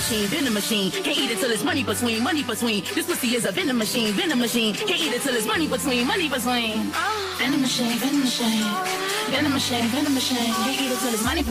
machine, venom machine. Can't eat it till it's money between, money between. This pussy is a venom machine, venom machine. Can't eat it till it's money between, money between. Venom machine, venom machine. Venom machine, venom machine. Can't eat it till it's money between.